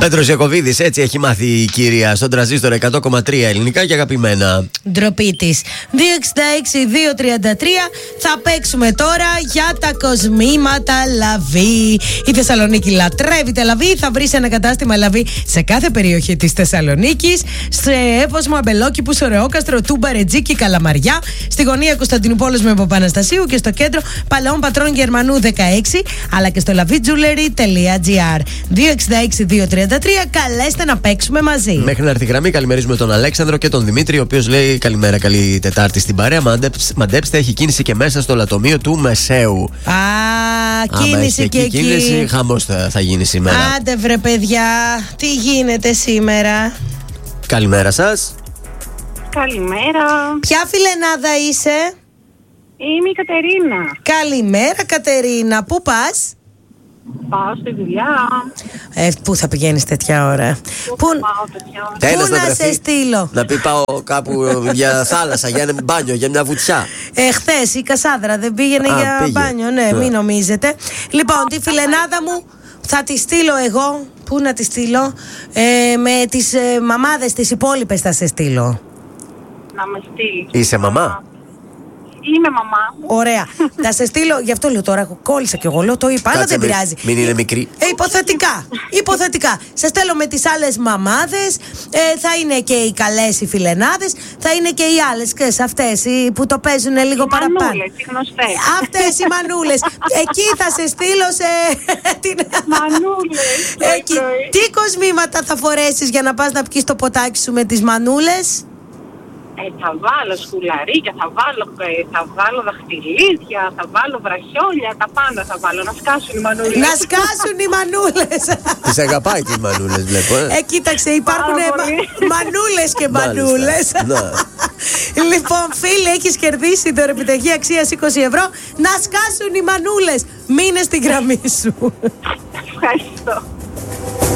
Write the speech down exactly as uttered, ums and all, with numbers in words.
Πέτρος Ιακωβίδης, έτσι έχει μάθει η κυρία στον τραζίστορ εκατό κόμμα τρία ελληνικά και αγαπημένα. Ντροπή της. δύο εξήντα έξι δύο τριάντα τρία. Θα παίξουμε τώρα για τα κοσμήματα Λαβή. Η Θεσσαλονίκη λατρεύει Λαβή. Θα βρεις ένα κατάστημα Λαβή σε κάθε περιοχή της Θεσσαλονίκης. Σε Εύωσμο, Αμπελόκηπου, Σωρεόκαστρο, Τούμπα, Ρετζίκη, Καλαμαριά. Στη γωνία Κωνσταντινούπολης με Παπαναστασίου και στο κέντρο Παλαιών Πατρών Γερμανού δεκαέξι. Αλλά και στο λαβίτζουλερι τελεία τζι άρ. δύο εξήντα έξι δύο τριάντα τρία. Καλέστε να παίξουμε μαζί. Μέχρι να έρθει η γραμμή, καλημερίζουμε τον Αλέξανδρο και τον Δημήτρη, ο οποίος λέει καλημέρα, καλή Τετάρτη στην παρέα. Μαντέψτε, μαντέψτε, έχει κίνηση και μέσα στο λατομείο του Μεσαίου. Α, κίνηση Άμα και εκεί. Κίνηση, χαμός θα, θα γίνει σήμερα. Άντε βρε παιδιά, τι γίνεται σήμερα? Καλημέρα σας. Καλημέρα. Ποια φιλενάδα είσαι? Είμαι η Κατερίνα. Καλημέρα Κατερίνα, πού πας? Πάω στη δουλειά. Ε, πού θα πηγαίνεις τέτοια ώρα? Πού Πού, θα πάω τέτοια ώρα? Ένας πού να βρεθεί, σε στείλω? Να πει πάω κάπου για θάλασσα, για ένα μπάνιο, για μια βουτιά. Ε, χθες η Κασάνδρα δεν πήγαινε Α, για πήγε. μπάνιο, ναι, Ναι. μην νομίζετε. Λοιπόν, τη φιλενάδα μου θα τη στείλω εγώ. Πού να τη στείλω? Ε, με τις ε, μαμάδες τις υπόλοιπες θα σε στείλω. Να με στείλει. Είσαι μαμά? Είμαι μαμά. Ωραία. Θα σε στείλω, γι' αυτό λέω τώρα, κόλλησα κι εγώ, λέω το είπα, αλλά Κάτσε, δεν μην- πειράζει. Μην είναι μικρή. Ε, υποθετικά. Υποθετικά. Σε στέλνω με τις άλλες μαμάδες. Ε, θα είναι και οι καλές οι φιλενάδες. Θα είναι και οι άλλες, ξέρεις, αυτές οι που το παίζουν λίγο Οι παραπάνω. μανούλες, οι γνωστές. Αυτές οι μανούλες. Εκεί θα σε στείλω σε. την... Μανούλες. Εκεί. Τι κοσμήματα θα φορέσεις για να πας να πιεις το ποτάκι σου με τις μανούλες? Ε, θα βάλω σκουλαρίκια, θα βάλω, ε, θα βάλω δαχτυλίδια, θα βάλω βραχιόλια, τα πάντα θα βάλω. Να σκάσουν οι μανούλες. Να σκάσουν οι μανούλες. Τις αγαπάει τις μανούλες, βλέπω. Ε. Ε, κοίταξε, υπάρχουν Πάρα μα... πολύ. μανούλες και Μάλιστα. μανούλες. Να. Λοιπόν, φίλε, έχεις κερδίσει δωρεπιταγή αξίας είκοσι ευρώ. Να σκάσουν οι μανούλες. Μείνε στη γραμμή σου. Ευχαριστώ.